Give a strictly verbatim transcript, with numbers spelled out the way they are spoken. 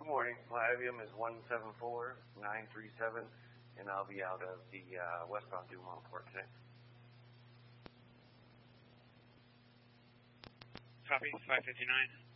Good morning. My I V M is one seven four nine three seven, and I'll be out of the uh, westbound Dumont port today. Copy, five fifty-nine.